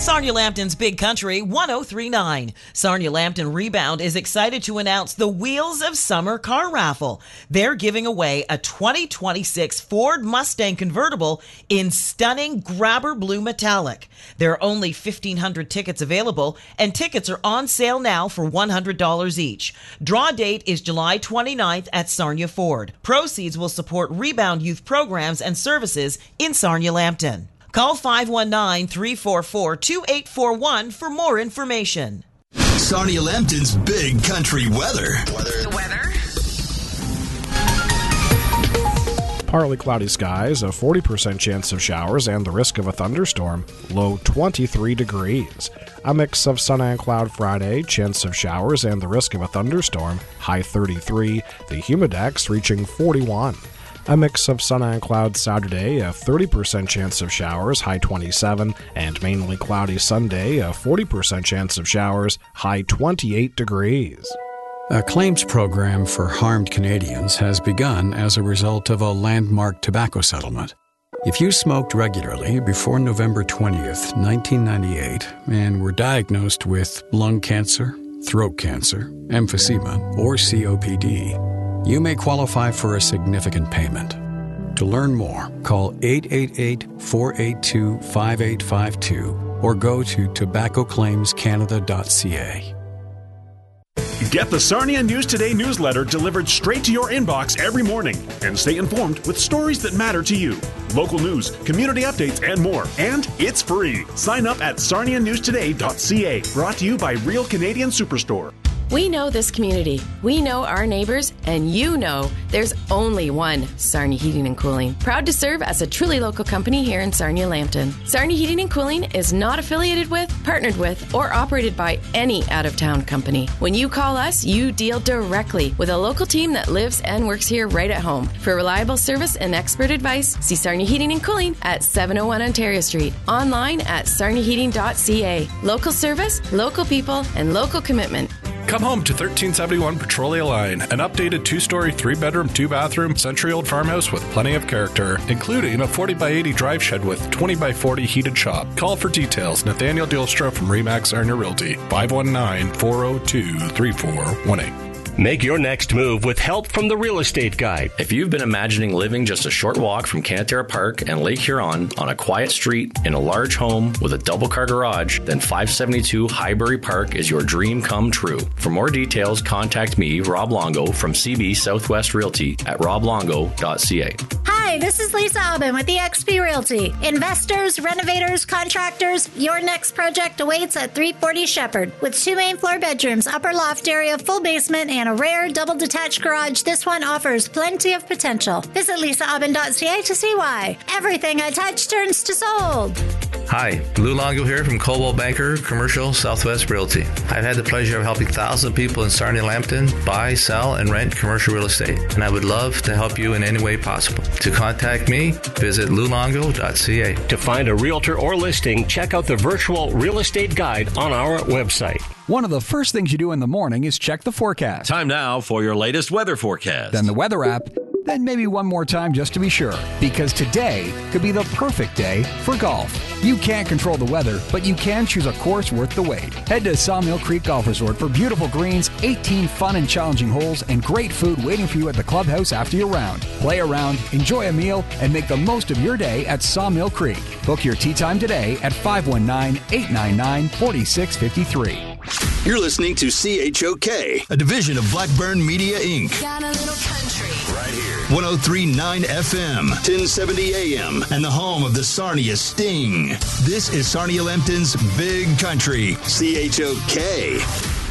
Sarnia Lambton's Big Country 103.9. Sarnia Lambton Rebound is excited to announce the Wheels of Summer car raffle. They're giving away a 2026 Ford Mustang convertible in stunning grabber blue metallic. There are only 1,500 tickets available, and tickets are on sale now for $100 each. Draw date is July 29th at Sarnia Ford. Proceeds will support Rebound youth programs and services in Sarnia Lambton. Call 519-344-2841 for more information. Sarnia Lambton's Big Country weather. The weather. Partly cloudy skies, a 40% chance of showers, and the risk of a thunderstorm. Low 23 degrees. A mix of sun and cloud Friday, chance of showers, and the risk of a thunderstorm. High 33. The humidex reaching 41. A mix of sun and cloud Saturday, a 30% chance of showers, high 27, and mainly cloudy Sunday, a 40% chance of showers, high 28 degrees. A claims program for harmed Canadians has begun as a result of a landmark tobacco settlement. If you smoked regularly before November 20th, 1998, and were diagnosed with lung cancer, throat cancer, emphysema, or COPD, you may qualify for a significant payment. To learn more, call 888-482-5852 or go to tobaccoclaimscanada.ca. Get the Sarnia News Today newsletter delivered straight to your inbox every morning and stay informed with stories that matter to you. Local news, community updates, and more. And it's free. Sign up at sarnianewstoday.ca. Brought to you by Real Canadian Superstore. We know this community. We know our neighbors, and you know there's only one Sarnia Heating and Cooling. Proud to serve as a truly local company here in Sarnia Lambton. Sarnia Heating and Cooling is not affiliated with, partnered with, or operated by any out-of-town company. When you call us, you deal directly with a local team that lives and works here right at home. For reliable service and expert advice, see Sarnia Heating and Cooling at 701 Ontario Street. Online at sarniaheating.ca. Local service, local people, and local commitment. Come home to 1371 Petrolia Line, an updated 2-story, 3-bedroom, 2-bathroom, century-old farmhouse with plenty of character, including a 40x80 drive shed with 20x40 heated shop. Call for details. Nathaniel Dilstra from Remax Sarnia Realty, 519-402-3418. Make your next move with help from the Real Estate Guide. If you've been imagining living just a short walk from Canaterra Park and Lake Huron on a quiet street in a large home with a double-car garage, then 572 Highbury Park is your dream come true. For more details, contact me, Rob Longo, from CB Southwest Realty at roblongo.ca. Hi, this is Lisa Aubin with eXp Realty. Investors, renovators, contractors, your next project awaits at 340 Shepherd. With 2 main floor bedrooms, upper loft area, full basement, and a rare double detached garage, this one offers plenty of potential. Visit lisaaubin.ca to see why. Everything I touch turns to sold. Hi, Lou Longo here from Coldwell Banker Commercial Southwest Realty. I've had the pleasure of helping thousands of people in Sarnia Lambton buy, sell, and rent commercial real estate, and I would love to help you in any way possible. To contact me, visit loulongo.ca. To find a realtor or listing, check out the virtual real estate guide on our website. One of the first things you do in the morning is check the forecast. Time now for your latest weather forecast. Then the weather app, then maybe one more time just to be sure. Because today could be the perfect day for golf. You can't control the weather, but you can choose a course worth the wait. Head to Sawmill Creek Golf Resort for beautiful greens, 18 fun and challenging holes, and great food waiting for you at the clubhouse after your round. Play around, enjoy a meal, and make the most of your day at Sawmill Creek. Book your tee time today at 519-899-4653. You're listening to CHOK, a division of Blackburn Media, Inc. Got a little country. Right here. 103.9 FM, 1070 AM, and the home of the Sarnia Sting. This is Sarnia Lambton's Big Country, CHOK.